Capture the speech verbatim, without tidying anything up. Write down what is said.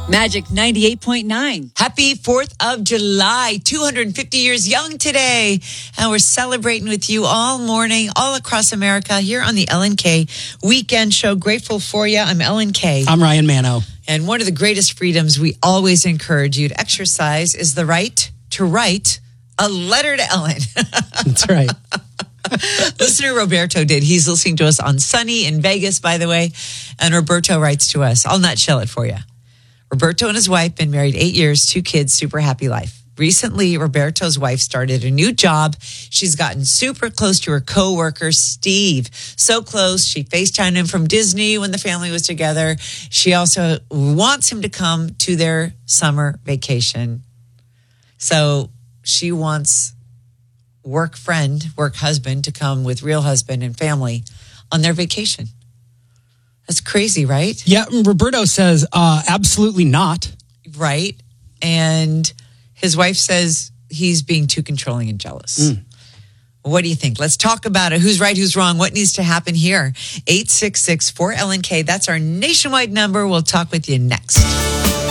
Magic ninety-eight point nine. Happy fourth of July, two hundred fifty years young today. And we're celebrating with you all morning, all across America, here on the Ellen K Weekend Show. Grateful for you. I'm Ellen K. I'm Ryan Manno. And one of the greatest freedoms we always encourage you to exercise is the right to write a letter to Ellen. That's right. Listener Roberto did. He's listening to us on Sunny in Vegas, by the way. And Roberto writes to us. I'll nutshell it for you. Roberto and his wife been married eight years, two kids, super happy life. Recently, Roberto's wife started a new job. She's gotten super close to her coworker, Steve. So close, she FaceTimed him from Disney when the family was together. She also wants him to come to their summer vacation. So she wants work friend, work husband to come with real husband and family on their vacation. That's crazy, right? Yeah, Roberto says, uh, absolutely not. Right. And his wife says he's being too controlling and jealous. Mm. What do you think? Let's talk about it. Who's right? Who's wrong? What needs to happen here? eight six six, four L N K. That's our nationwide number. We'll talk with you next.